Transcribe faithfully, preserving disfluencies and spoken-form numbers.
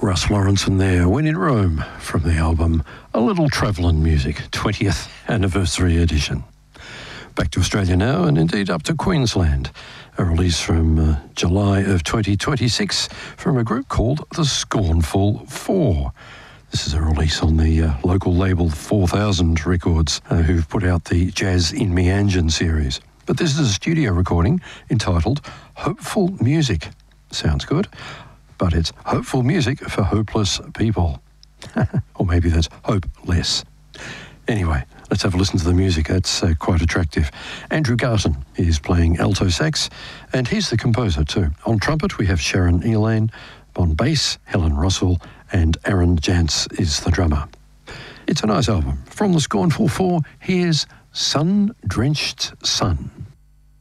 Russ Lawrenson there, When in Rome, from the album A Little Travellin' Music, twentieth Anniversary Edition. Back to Australia now, and indeed up to Queensland. A release from uh, July of twenty twenty-six from a group called The Scornful Four. This is a release on the uh, local label four thousand Records, uh, who've put out the Jazz in Meanjin series. But this is a studio recording entitled Hopeful Music. Sounds good, but it's hopeful music for hopeless people. Or maybe that's hopeless. Anyway, let's have a listen to the music. That's uh, quite attractive. Andrew Garton is playing alto sax, and he's the composer too. On trumpet, we have Sharon Elaine. On bass, Helen Russell, and Aaron Jantz is the drummer. It's a nice album. From the Scornful Four, here's Sun-Drenched Sun.